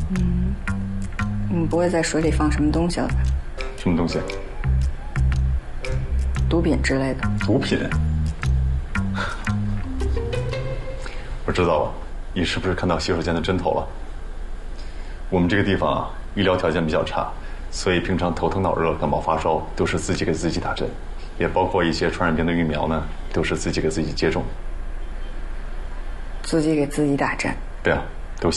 你不会在水里放什么东西了吧？ 什么东西？ 毒品之类的。 毒品？我知道了，你是不是看到洗手间的针头了？我们这个地方啊，医疗条件比较差，所以平常头疼脑热、感冒发烧都是自己给自己打针，也包括一些传染病的疫苗呢，都是自己给自己接种。 自己给自己打针？ 对啊。